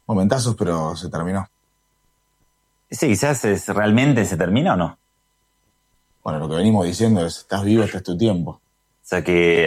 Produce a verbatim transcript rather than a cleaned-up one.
momentazos, pero se terminó. Sí, quizás es, realmente se termina o no. Bueno, lo que venimos diciendo es, estás vivo, este es tu tiempo. O sea que